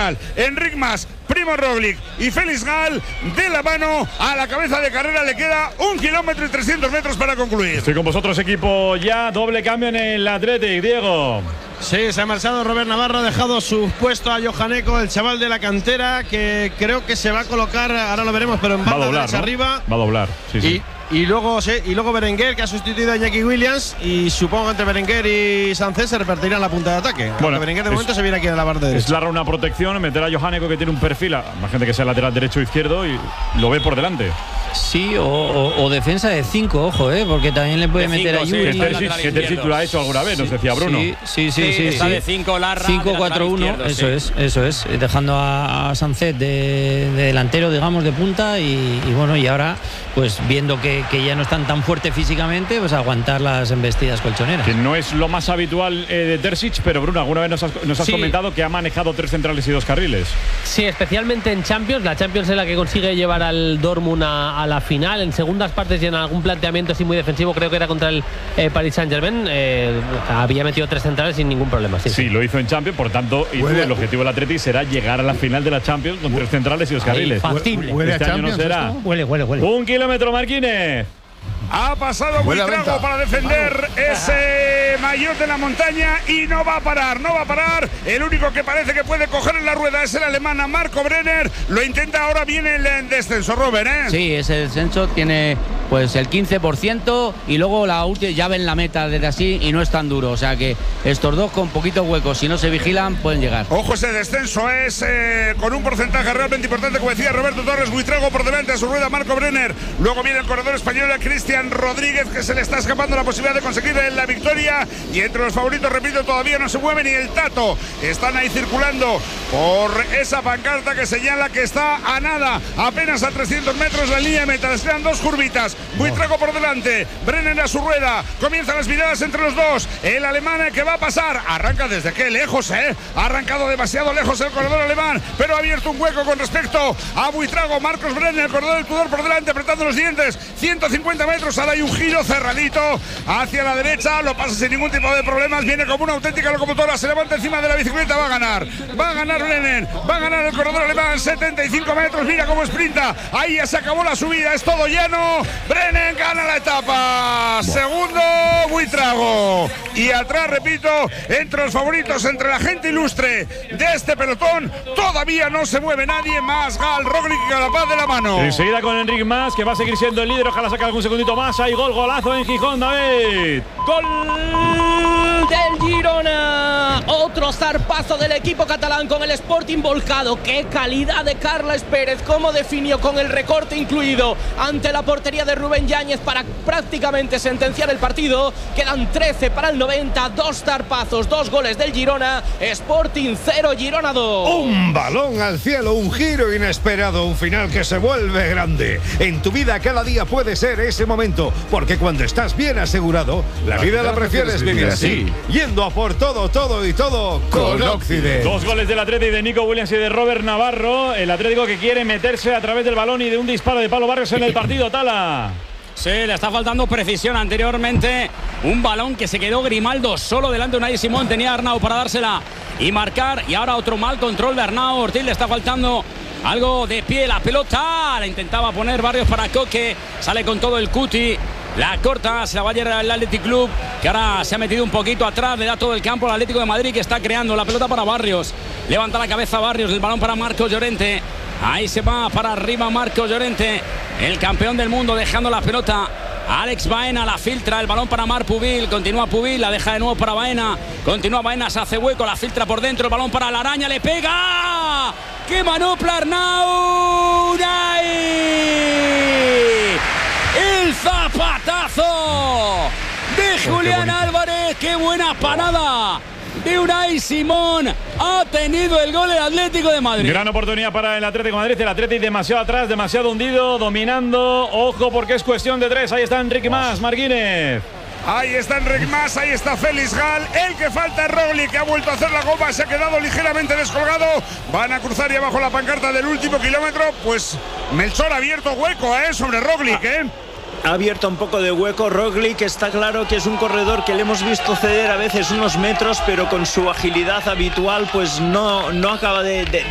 final. Enric Mas, Primo Roglic y Félix Gall de la mano. A la cabeza de carrera le queda 1 kilómetro y 300 metros para concluir. Estoy con vosotros, equipo, ya. Doble cambio en el Athletic, Diego. Sí, se ha marchado Robert Navarro, ha dejado su puesto a Johan Eko, el chaval de la cantera, que creo que se va a colocar, ahora lo veremos, pero en banda derecha, ¿no? Arriba. Va a doblar, sí. Y luego Berenguer, que ha sustituido a Jackie Williams, y supongo que entre Berenguer y Sánchez se repartirán la punta de ataque. Bueno, Berenguer de momento se viene aquí a la banda derecha. Es larga una protección, meter a Johan Eko, que tiene un perfil, imagínate que sea lateral derecho o izquierdo, y lo ve por delante. Sí, o defensa de 5, ojo, porque también le puede meter a Yuri. Que Terzic lo ha hecho alguna vez, nos decía Bruno. Sí. Está de 5 Larra. 5-4-1, eso es. Dejando a Sánchez de delantero, digamos, de punta. Y bueno, y ahora, pues viendo que ya no están tan fuertes físicamente, pues aguantar las embestidas colchoneras. Que no es lo más habitual de Terzic, pero Bruno, alguna vez nos has comentado que ha manejado 3 centrales y 2 carriles. Sí, especialmente en Champions. La Champions es la que consigue llevar al Dortmund a la final. En segundas partes y en algún planteamiento así muy defensivo, creo que era contra el Paris Saint-Germain, había metido 3 centrales sin ningún problema. Sí, lo hizo en Champions, por tanto, el objetivo del Atleti será llegar a la final de la Champions con 3 centrales y 2 carriles. Factible. Este año no será. Huele. 1 kilómetro, Marquínez. Ha pasado Buitrago para defender ese maillot de la montaña y no va a parar. El único que parece que puede coger en la rueda es el alemán Marco Brenner. Lo intenta, ahora viene el descenso, Robert, Sí, ese descenso tiene pues el 15% y luego la última ya ven la meta desde así y no es tan duro. O sea que estos dos con poquitos huecos, si no se vigilan, pueden llegar. Ojo, ese descenso es con un porcentaje realmente importante, como decía Roberto Torres. Buitrago por delante de su rueda, Marco Brenner. Luego viene el corredor español, Cristian Rodríguez, que se le está escapando la posibilidad de conseguir la victoria. Y entre los favoritos, repito, todavía no se mueve ni el Tato. Están ahí circulando por esa pancarta que señala que está a nada, apenas a 300 metros la línea de meta. Les quedan 2 curvitas. Buitrago por delante, Brenner a su rueda. Comienzan las miradas entre los dos. El alemán que va a pasar. Arranca desde qué lejos, Ha arrancado demasiado lejos el corredor alemán, pero ha abierto un hueco con respecto a Buitrago. Marcos Brenner, el corredor del Tudor por delante, apretando los dientes. 150 metros, ahora hay un giro cerradito hacia la derecha. Lo pasa sin ningún tipo de problemas. Viene como una auténtica locomotora. Se levanta encima de la bicicleta. Va a ganar Brenner. Va a ganar el corredor alemán. 75 metros. Mira cómo sprinta. Ahí ya se acabó la subida. Es todo llano. Brenner gana la etapa. Segundo, Buitrago. Y atrás, repito, entre los favoritos, entre la gente ilustre de este pelotón, todavía no se mueve nadie más. Gall, Roglic y Carapaz de la mano. Enseguida con Enric Mas, que va a seguir siendo el líder. Ojalá saque algún segundito más. Hay golazo en Gijón, David. Gol del Girona. Otro zarpazo del equipo catalán con el Sporting volcado. Qué calidad de Carles Pérez. Cómo definió con el recorte incluido ante la portería de Rubén Yáñez para prácticamente sentenciar el partido. Quedan 13 para el 90. 2 zarpazos, 2 goles del Girona. Sporting 0, Girona 2. Un balón al cielo, un giro inesperado, un final que se vuelve grande. En tu vida cada día puede ser ese momento, porque cuando estás bien asegurado, la vida la prefieres vivir así, yendo a por todo con Occident. 2 goles del Atlético de Nico Williams y de Robert Navarro. El Atlético que quiere meterse a través del balón y de un disparo de Pablo Barrios en el partido. Tala. Sí, le está faltando precisión. Anteriormente un balón que se quedó Grimaldo solo delante de Unai Simón. Tenía a Arnau para dársela y marcar, y ahora otro mal control de Arnau. Ortiz le está faltando algo de pie, la pelota la intentaba poner Barrios para Coque, sale con todo el Cuti, la corta, se la va a llevar el Athletic Club, que ahora se ha metido un poquito atrás, le da todo el campo al Atlético de Madrid, que está creando la pelota para Barrios. Levanta la cabeza Barrios, el balón para Marcos Llorente. Ahí se va para arriba Marcos Llorente, el campeón del mundo, dejando la pelota. Alex Baena la filtra, el balón para Marc Pubil, continúa Pubil, la deja de nuevo para Baena, continúa Baena, se hace hueco, la filtra por dentro, el balón para la araña, le pega. ¡Qué manopla Arnau! El zapatazo de Julián Álvarez, qué buena parada de Unai Simón. Ha tenido el gol el Atlético de Madrid. Gran oportunidad para el Atlético de Madrid. El Atlético demasiado atrás, demasiado hundido, dominando. Ojo porque es cuestión de 3. Ahí está Enric Mas, Marquínez. Ahí está Enric Mas, ahí está Félix Gall. El que falta es Roglic, que ha vuelto a hacer la goma, se ha quedado ligeramente descolgado. Van a cruzar y abajo la pancarta del último kilómetro. Pues Melchor ha abierto hueco sobre Roglic, Ha abierto un poco de hueco Roglic. Está claro que es un corredor que le hemos visto ceder a veces unos metros, pero con su agilidad habitual pues no acaba de